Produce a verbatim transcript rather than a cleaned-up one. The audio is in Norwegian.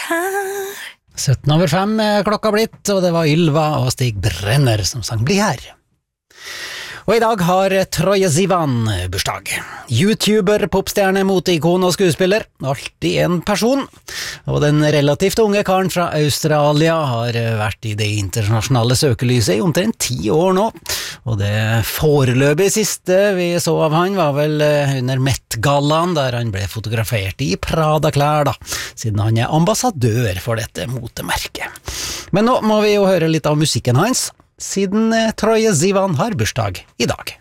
her. sytten over fem er klokka blitt, og det var Ylva og Stig Brenner som sang Bli her. Og i dag har Troye Sivan bursdag. YouTuber, popstjerne, moteikon og skuespiller. Alltid en person. Og den relativt unge karen fra Australia har vært i det internasjonale søkelyset i omtrent ti år nå. Og det foreløpig siste vi så av han var vel under Met-gallaen, der han ble fotografert i Prada-klær da, siden han er ambassadør for dette motemerket. Men nå må vi jo høre litt av musikken hans, siden Troye Sivan har bursdag i dag.